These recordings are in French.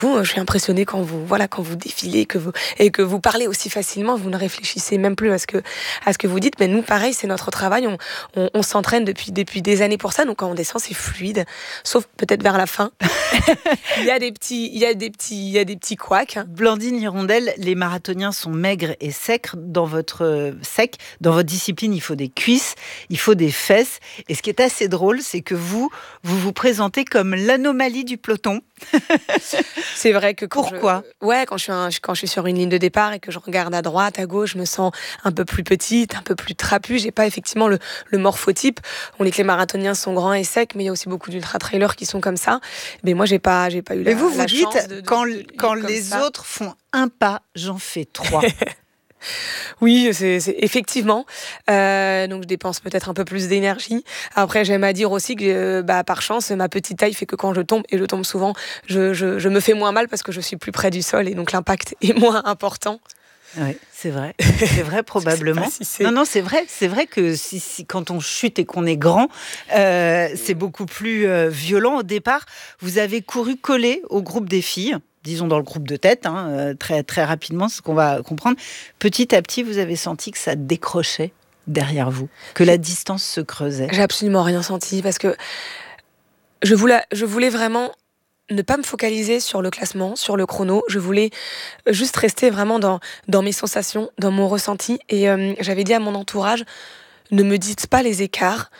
Je suis impressionnée quand vous défilez, que vous parlez aussi facilement, vous ne réfléchissez même plus à ce que vous dites. Mais nous, pareil, c'est notre travail, on s'entraîne depuis des années pour ça. Donc quand on descend, c'est fluide, sauf peut-être vers la fin. Il y a des petits couacs. Blandine Hirondelle, les marathoniens sont maigres et secs. Dans votre discipline, il faut des cuisses, il faut des fesses. Et ce qui est assez drôle, c'est que vous présentez comme l'anomalie du peloton. C'est vrai que pourquoi ? Quand je suis sur une ligne de départ et que je regarde à droite, à gauche, je me sens un peu plus petite, un peu plus trapue. J'ai pas effectivement le morphotype. On dit que les marathoniens sont grands et secs, mais il y a aussi beaucoup d'ultra-trailers qui sont comme ça. Mais moi, j'ai pas eu mais vous la dites, chance de quand les autres font un pas, j'en fais 3. Oui, c'est effectivement. Donc je dépense peut-être un peu plus d'énergie. Après, j'aime à dire aussi que par chance, ma petite taille fait que quand je tombe, et je tombe souvent, je me fais moins mal parce que je suis plus près du sol et donc l'impact est moins important. Oui, c'est vrai probablement. Non, c'est vrai que si quand on chute et qu'on est grand, c'est beaucoup plus violent. Au départ, vous avez couru collé au groupe des filles. Disons dans le groupe de tête, très, très rapidement, ce qu'on va comprendre. Petit à petit, vous avez senti que ça décrochait derrière vous, que la distance se creusait. J'ai absolument rien senti parce que je voulais vraiment ne pas me focaliser sur le classement, sur le chrono. Je voulais juste rester vraiment dans mes sensations, dans mon ressenti. Et j'avais dit à mon entourage, ne me dites pas les écarts.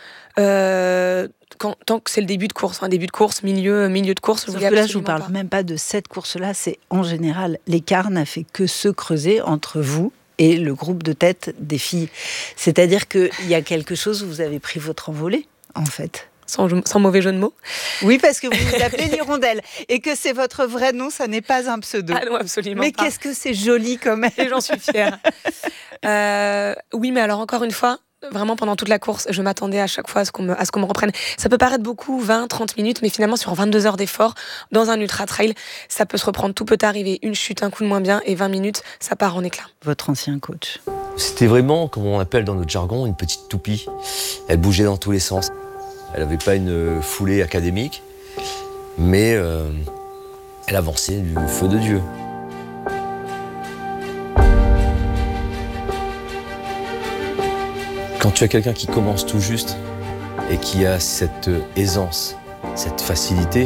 Tant que c'est le début de course, milieu de course. Sauf que là, je vous parle même pas de cette course-là, c'est en général, l'écart n'a fait que se creuser entre vous et le groupe de tête des filles. C'est-à-dire qu'il y a quelque chose où vous avez pris votre envolée, en fait. Sans mauvais jeu de mots. Oui, parce que vous vous appelez l'Hirondelle et que c'est votre vrai nom, ça n'est pas un pseudo. Ah non, absolument mais pas. Mais qu'est-ce que c'est joli quand même. Et j'en suis fière. Oui, mais alors encore une fois, vraiment pendant toute la course, je m'attendais à chaque fois à ce qu'on me reprenne. Ça peut paraître beaucoup, 20, 30 minutes, mais finalement sur 22 heures d'effort, dans un ultra-trail, ça peut se reprendre, tout peut arriver. Une chute, un coup de moins bien, et 20 minutes, ça part en éclat. Votre ancien coach. C'était vraiment, comme on appelle dans notre jargon, une petite toupie. Elle bougeait dans tous les sens. Elle n'avait pas une foulée académique, mais elle avançait du feu de Dieu. Quand tu as quelqu'un qui commence tout juste et qui a cette aisance, cette facilité,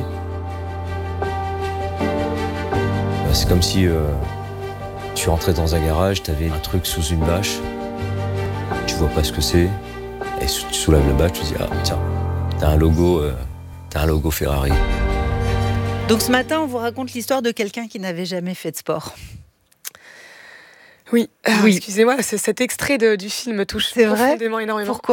c'est comme si tu rentrais dans un garage, tu avais un truc sous une bâche, tu vois pas ce que c'est, et tu soulèves la bâche, tu te dis « Ah tiens, t'as un logo Ferrari ». Donc ce matin, on vous raconte l'histoire de quelqu'un qui n'avait jamais fait de sport. Oui, excusez-moi, cet extrait du film me touche profondément, énormément. Pourquoi ?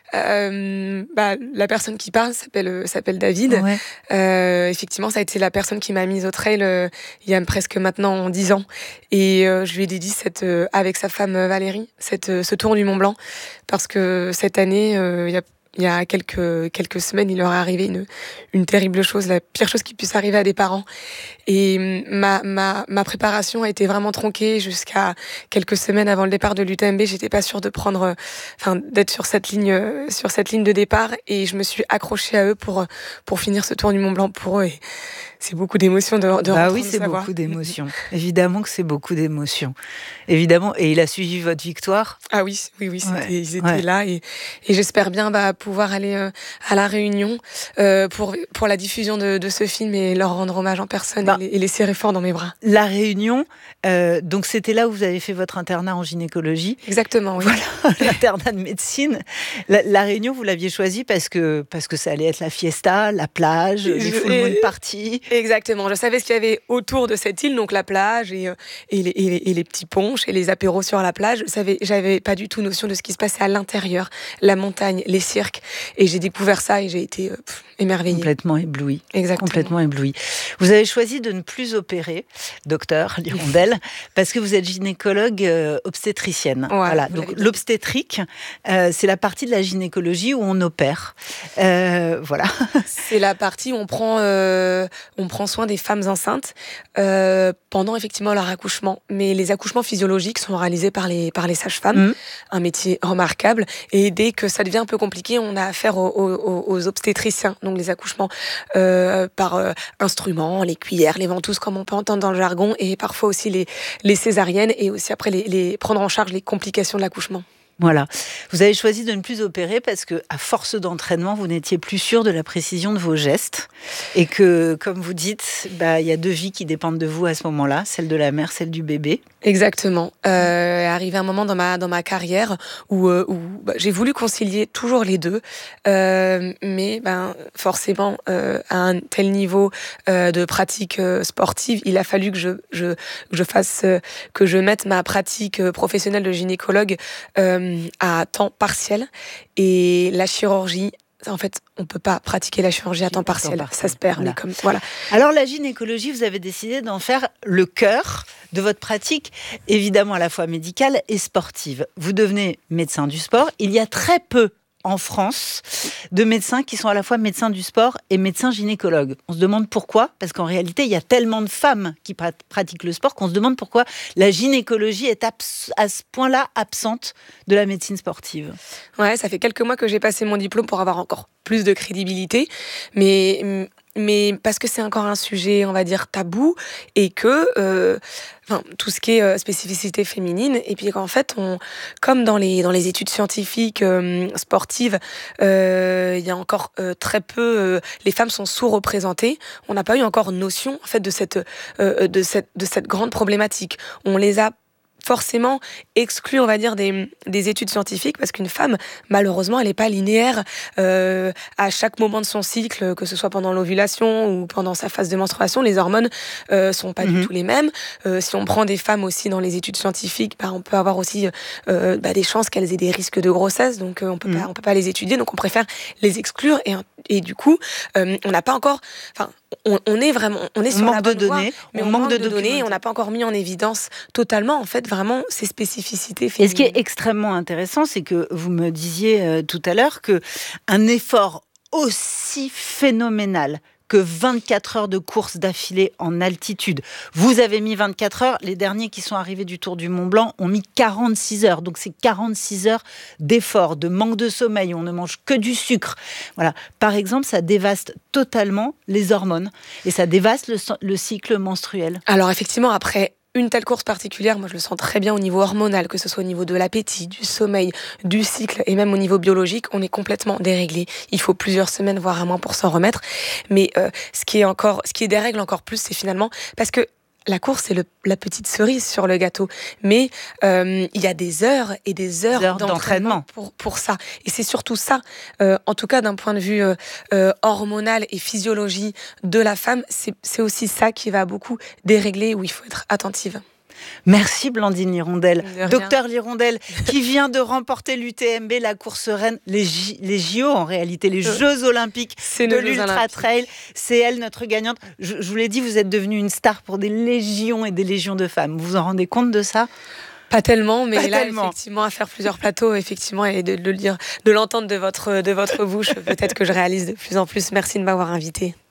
La personne qui parle s'appelle David. Ouais. Effectivement, ça a été la personne qui m'a mise au trail il y a presque maintenant 10 ans. Et je lui ai dédié avec sa femme Valérie, ce tour du Mont Blanc, parce que cette année, il y a quelques semaines, il leur est arrivé une terrible chose, la pire chose qui puisse arriver à des parents. Et ma préparation a été vraiment tronquée jusqu'à quelques semaines avant le départ de l'UTMB. J'étais pas sûre d'être sur cette ligne de départ. Et je me suis accrochée à eux pour finir ce tour du Mont Blanc pour eux. Et c'est beaucoup d'émotions de oui, c'est beaucoup d'émotions. Évidemment que c'est beaucoup d'émotions. Évidemment. Et il a suivi votre victoire. Ah oui, ils étaient là. Et j'espère bien pouvoir aller à La Réunion pour la diffusion de ce film et leur rendre hommage en personne et les serrer fort dans mes bras. La Réunion, donc c'était là où vous avez fait votre internat en gynécologie. Exactement, oui. Voilà, l'internat de médecine. La Réunion, vous l'aviez choisi parce que ça allait être la fiesta, la plage, les full moon parties. Exactement, je savais ce qu'il y avait autour de cette île, donc la plage et les petits ponches et les apéros sur la plage. J'avais pas du tout notion de ce qui se passait à l'intérieur, la montagne, les cirques, et j'ai découvert ça et j'ai été émerveillée. Complètement éblouie. Exactement. Complètement éblouie. Vous avez choisi de ne plus opérer, docteur l'Hirondelle, parce que vous êtes gynécologue obstétricienne. Voilà. Donc l'obstétrique, c'est la partie de la gynécologie où on opère. Voilà. C'est la partie où on prend soin des femmes enceintes pendant effectivement leur accouchement. Mais les accouchements physiologiques sont réalisés par les sages-femmes, un métier remarquable. Et dès que ça devient un peu compliqué, on a affaire aux obstétriciens, donc les accouchements par instruments, les cuillères, les ventouses, comme on peut entendre dans le jargon, et parfois aussi les césariennes, et aussi après les prendre en charge les complications de l'accouchement. Voilà. Vous avez choisi de ne plus opérer parce que, à force d'entraînement, vous n'étiez plus sûr de la précision de vos gestes et que, comme vous dites, il y a 2 vies qui dépendent de vous à ce moment-là, celle de la mère, celle du bébé. Exactement. Arrivé un moment dans ma carrière où j'ai voulu concilier toujours les deux, mais forcément à un tel niveau de pratique sportive, il a fallu que je mette ma pratique professionnelle de gynécologue à temps partiel, et la chirurgie, en fait, on peut pas pratiquer la chirurgie à temps partiel. Ça se perd. Voilà. Alors, la gynécologie, vous avez décidé d'en faire le cœur de votre pratique, évidemment à la fois médicale et sportive. Vous devenez médecin du sport. Il y a très peu en France de médecins qui sont à la fois médecins du sport et médecins gynécologues. On se demande pourquoi, parce qu'en réalité, il y a tellement de femmes qui pratiquent le sport qu'on se demande pourquoi la gynécologie est à ce point-là absente de la médecine sportive. Ouais, ça fait quelques mois que j'ai passé mon diplôme pour avoir encore plus de crédibilité, mais parce que c'est encore un sujet, on va dire, tabou, et que tout ce qui est spécificité féminine, et puis qu'en fait, comme dans les études scientifiques sportives, il y a encore très peu, les femmes sont sous-représentées. On n'a pas eu encore notion en fait de cette grande problématique. On les a forcément exclus, on va dire, des études scientifiques, parce qu'une femme, malheureusement, elle n'est pas linéaire à chaque moment de son cycle, que ce soit pendant l'ovulation ou pendant sa phase de menstruation. Les hormones sont pas du tout les mêmes. Si on prend des femmes aussi dans les études scientifiques, on peut avoir aussi des chances qu'elles aient des risques de grossesse, donc on peut pas les étudier, donc on préfère les exclure, et du coup on n'a pas encore, on est sur la bonne voie, mais on manque de données, on n'a pas encore mis en évidence totalement en fait vraiment ces spécificités féminines. Et ce qui est extrêmement intéressant, c'est que vous me disiez tout à l'heure que un effort aussi phénoménal que 24 heures de course d'affilée en altitude. Vous avez mis 24 heures, les derniers qui sont arrivés du Tour du Mont-Blanc ont mis 46 heures. Donc c'est 46 heures d'effort, de manque de sommeil, on ne mange que du sucre. Voilà. Par exemple, ça dévaste totalement les hormones et ça dévaste le cycle menstruel. Alors effectivement, après une telle course particulière, moi je le sens très bien au niveau hormonal, que ce soit au niveau de l'appétit, du sommeil, du cycle, et même au niveau biologique, on est complètement déréglé. Il faut plusieurs semaines, voire un mois pour s'en remettre. Mais ce qui dérègle encore plus, c'est finalement parce que la course, c'est la petite cerise sur le gâteau. Mais il y a des heures et des heures d'entraînement pour ça. Et c'est surtout ça, en tout cas d'un point de vue hormonal et physiologie de la femme, c'est aussi ça qui va beaucoup dérégler, où il faut être attentive. Merci Blandine Lirondelle, docteur Lirondelle, qui vient de remporter l'UTMB, la course reine, les JO en réalité, les Jeux Olympiques de l'Ultra Trail. C'est elle notre gagnante. Je vous l'ai dit, vous êtes devenue une star pour des légions et des légions de femmes. Vous vous en rendez compte de ça ? Pas tellement, mais effectivement, à faire plusieurs plateaux, effectivement, et de l'entendre de votre bouche, peut-être que je réalise de plus en plus. Merci de m'avoir invitée.